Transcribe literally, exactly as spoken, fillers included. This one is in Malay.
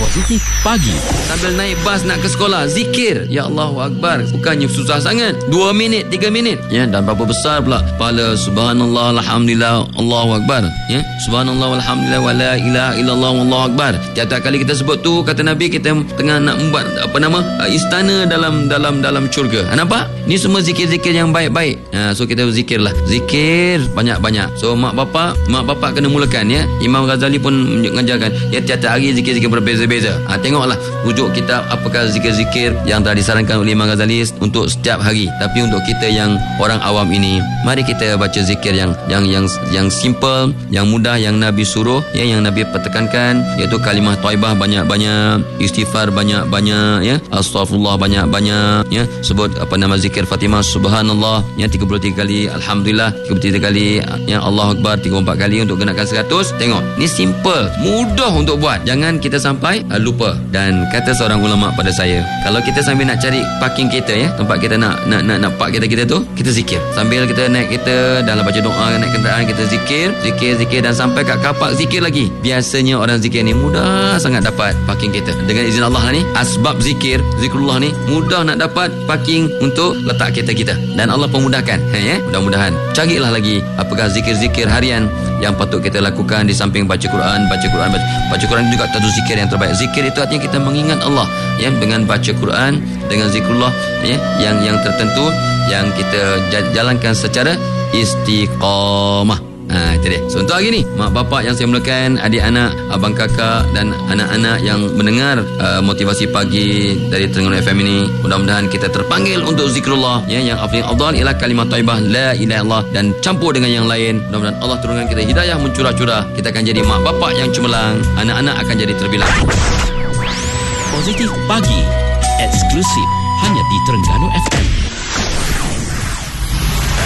Positif Pagi. Sambil naik bas nak ke sekolah, zikir. Ya Allahu Akbar. Bukannya susah sangat. Dua minit, tiga minit. Ya, dan berapa besar pula pahala. Subhanallah, alhamdulillah, Allahu Akbar. Ya, subhanallah, alhamdulillah, wa la ilaha illallah, Allahu Akbar. Tiap-tiap kali kita sebut tu, kata Nabi, kita tengah nak membuat apa nama istana dalam dalam dalam syurga. Ha, nampak? Ni semua zikir-zikir yang baik-baik. Ha, so kita berzikirlah. Zikir banyak-banyak. So mak bapak, mak bapak kena mulakan ya. Imam Ghazali pun mengajarkan ya, tiap-tiap hari zikir-zikir berbeza-beza. Ha, tengoklah rujuk kitab apakah zikir-zikir yang telah disarankan oleh Imam Ghazali untuk setiap hari. Tapi untuk kita yang orang awam ini, mari kita baca zikir yang yang yang yang simple, yang mudah, yang Nabi suruh, ya, yang Nabi tekankan, iaitu kalimah thaibah banyak-banyak, istighfar banyak-banyak, ya, astaghfirullah banyak-banyak, ya, sebut apa nama zikir Fatimah subhanallah ya tiga puluh tiga kali, alhamdulillah tiga puluh tiga kali, ya, Allahu Akbar tiga puluh empat kali untuk genakan seratus. Tengok, ni simple, mudah untuk buat. Jangan kita sampai uh, lupa. Dan kata seorang ulama pada saya, kalau kita sambil nak cari parking kereta, ya, tempat kita nak nak nak, nak park kereta kita tu, kita zikir. Sambil kita naik kereta, dalam baca doa naik kenderaan, kita zikir, zikir, zikir, dan sampai kat kapak zikir lagi. Biasanya orang zikir ni mudah sangat dapat parking kereta. Dengan izin Allah lah ni, asbab zikir, zikrullah ni mudah nak dapat parking untuk letak kereta kita. Dan Allah pemudahkan, ha, ya? Mudah-mudahan. Carilah lagi apakah zikir-zikir harian yang patut kita lakukan di samping baca Quran. Baca Quran, baca, baca Quran juga satu zikir yang terbaik. Zikir itu artinya kita mengingat Allah, ya, dengan baca Quran, dengan zikrullah, ya, yang yang tertentu yang kita jalankan secara istiqamah. Ha, itu dia. So untuk hari ni, mak bapak yang saya mulakan, adik-anak, abang kakak dan anak-anak yang mendengar uh, motivasi pagi dari Terengganu F M ini, mudah-mudahan kita terpanggil untuk zikrullah, ya, yang afdal afdal ialah kalimah thaibah la ilaha illallah, dan campur dengan yang lain. Mudah-mudahan Allah turunkan kita hidayah mencurah-curah. Kita akan jadi mak bapak yang cemerlang, anak-anak akan jadi terbilang. Positif Pagi, eksklusif hanya di Terengganu F M.